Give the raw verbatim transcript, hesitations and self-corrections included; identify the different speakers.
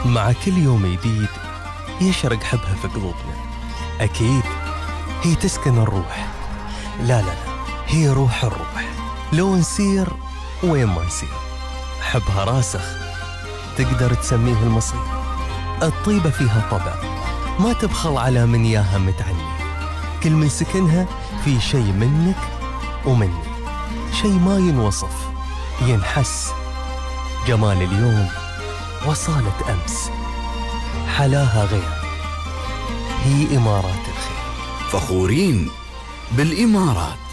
Speaker 1: مع كل يوم جديد يشرق حبها في قلوبنا. أكيد هي تسكن الروح، لا لا لا هي روح الروح. لو نسير وين ما يصير حبها راسخ، تقدر تسميه المصير. الطيبة فيها طبع ما تبخل على من ياها متعني، كل من سكنها في شيء منك ومني، شيء ما ينوصف ينحس. جمال اليوم وصالة أمس، حلاها غير، هي إمارات الخير.
Speaker 2: فخورين بالإمارات.